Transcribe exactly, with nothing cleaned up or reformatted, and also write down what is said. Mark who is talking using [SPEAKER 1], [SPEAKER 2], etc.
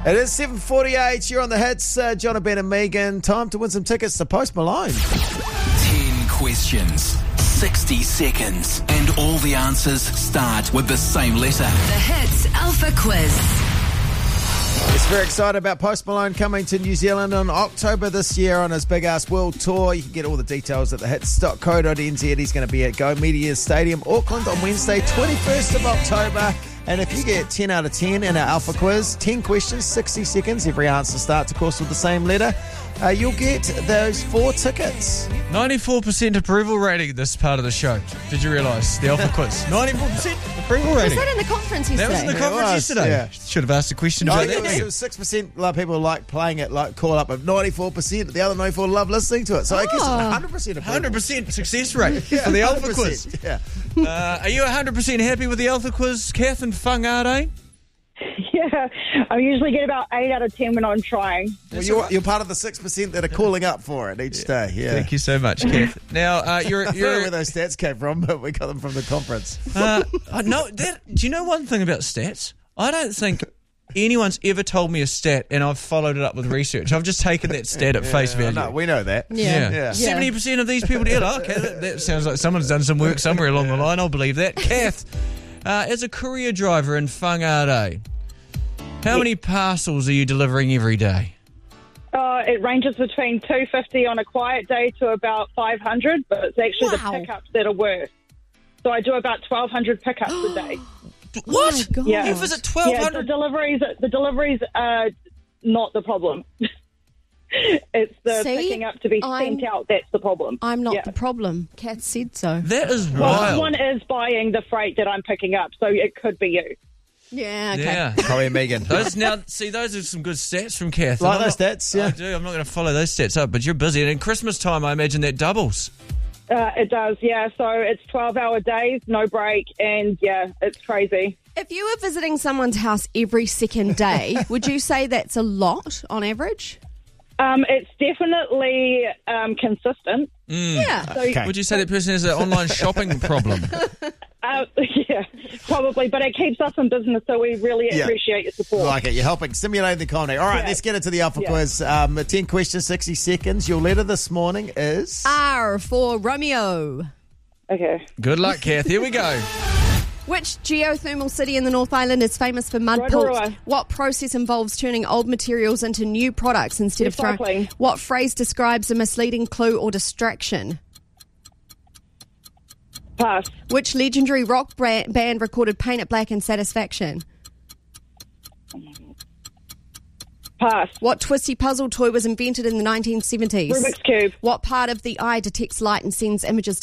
[SPEAKER 1] It is seven forty-eight. You're on the hits. Uh, John, Ben and Megan. Time to win some tickets to Post Malone.
[SPEAKER 2] Ten questions, sixty seconds, and all the answers start with the same letter.
[SPEAKER 3] The Hits Alpha Quiz.
[SPEAKER 1] It's very excited about Post Malone coming to New Zealand in October this year on his Big Ass World Tour. You can get all the details at the hits dot co dot n z. He's going to be at Go Media Stadium, Auckland on Wednesday, twenty-first of October. And if you get ten out of ten in our Alpha Quiz, ten questions, sixty seconds, every answer starts, of course, with the same letter, uh, you'll get those four tickets.
[SPEAKER 4] ninety-four percent approval rating this part of the show. Did you realise? The Alpha Quiz. ninety-four percent approval rating.
[SPEAKER 5] Was that in the conference yesterday?
[SPEAKER 4] That was in the
[SPEAKER 1] Yeah, it
[SPEAKER 4] conference
[SPEAKER 1] was,
[SPEAKER 4] yesterday.
[SPEAKER 1] yeah.
[SPEAKER 4] Should have asked a question
[SPEAKER 1] Oh,
[SPEAKER 4] about
[SPEAKER 1] yeah,
[SPEAKER 4] that.
[SPEAKER 1] it
[SPEAKER 4] Megan.
[SPEAKER 1] was six percent like people like playing it, like call up of ninety-four percent. The other ninety-four love listening to it. So I guess it's
[SPEAKER 5] Oh.
[SPEAKER 1] one hundred percent approval.
[SPEAKER 4] one hundred percent success rate
[SPEAKER 1] Yeah,
[SPEAKER 4] for the Alpha
[SPEAKER 1] one hundred percent,
[SPEAKER 4] Quiz.
[SPEAKER 1] Yeah.
[SPEAKER 4] Uh, are you one hundred percent happy with the Alpha Quiz, Kath and Whangarei?
[SPEAKER 6] Yeah, I usually get about eight out of ten when I'm trying.
[SPEAKER 1] Well, you're, you're part of the six percent that are calling up for it each day. Yeah.
[SPEAKER 4] Thank you so much, Kath. Now, uh, you're...
[SPEAKER 1] I don't know
[SPEAKER 4] you're
[SPEAKER 1] where those stats came from, but we got them from the conference.
[SPEAKER 4] uh, uh, no, that, do you know one thing about stats? I don't think anyone's ever told me a stat and I've followed it up with research. I've just taken that stat at face value.
[SPEAKER 1] No, we know that.
[SPEAKER 5] Yeah.
[SPEAKER 1] Yeah.
[SPEAKER 4] seventy percent of these people... Yeah, okay, that, that sounds like someone's done some work somewhere along the line. I'll believe that. Kath, uh, as a courier driver in Whangarei, how many parcels are you delivering every day?
[SPEAKER 6] Uh, it ranges between two hundred fifty on a quiet day to about five hundred, but it's actually
[SPEAKER 5] Wow.
[SPEAKER 6] the pickups that are worse. So I do about twelve hundred pickups a day.
[SPEAKER 4] What?
[SPEAKER 5] Oh my God.
[SPEAKER 6] Yeah.
[SPEAKER 4] You visit twelve
[SPEAKER 6] Yeah, the
[SPEAKER 4] hundred?
[SPEAKER 6] deliveries, the deliveries are not the problem. It's the
[SPEAKER 5] See?
[SPEAKER 6] picking up to be
[SPEAKER 5] I'm-
[SPEAKER 6] sent out that's the problem.
[SPEAKER 5] I'm not
[SPEAKER 6] Yeah.
[SPEAKER 5] the problem. Kat said so.
[SPEAKER 4] That is
[SPEAKER 6] Well,
[SPEAKER 4] wild.
[SPEAKER 6] someone is buying the freight that I'm picking up, so it could be you.
[SPEAKER 5] Yeah, okay.
[SPEAKER 4] Yeah.
[SPEAKER 1] Probably Megan.
[SPEAKER 4] Those now, see, those are some good stats from Kath.
[SPEAKER 1] Like
[SPEAKER 4] And I'm
[SPEAKER 1] those
[SPEAKER 4] not-
[SPEAKER 1] stats, yeah.
[SPEAKER 4] I do. I'm not going to follow those stats up, but you're busy. And in Christmas time, I imagine that doubles.
[SPEAKER 6] Uh, it does, yeah. So it's twelve-hour days, no break, and, yeah, it's crazy.
[SPEAKER 5] If you were visiting someone's house every second day, would you say that's a lot on average?
[SPEAKER 6] Um, it's definitely um, consistent.
[SPEAKER 5] Yeah.
[SPEAKER 6] So,
[SPEAKER 1] Okay.
[SPEAKER 4] Would you say that person has an online shopping problem?
[SPEAKER 6] uh, yeah, probably, but it keeps us in business, so we really
[SPEAKER 1] Yeah.
[SPEAKER 6] appreciate your support.
[SPEAKER 1] Like it. You're helping stimulate the economy. All right,
[SPEAKER 6] Yeah.
[SPEAKER 1] let's get into the Alpha
[SPEAKER 6] Yeah.
[SPEAKER 1] Quiz. Um, ten questions, sixty seconds. Your letter this morning is...
[SPEAKER 5] R for Romeo.
[SPEAKER 6] Okay.
[SPEAKER 4] Good luck, Kath. Here we go.
[SPEAKER 5] Which geothermal city in the North Island is famous for mud pools?
[SPEAKER 6] Rotorua.
[SPEAKER 5] What process involves turning old materials into new products instead of throwing?
[SPEAKER 6] Recycling.
[SPEAKER 5] What phrase describes a misleading clue or distraction?
[SPEAKER 6] Pass.
[SPEAKER 5] Which legendary rock brand, band recorded Paint It Black and Satisfaction?
[SPEAKER 6] Pass.
[SPEAKER 5] What twisty puzzle toy was invented in the nineteen seventies?
[SPEAKER 6] Rubik's Cube.
[SPEAKER 5] What part of the eye detects light and sends images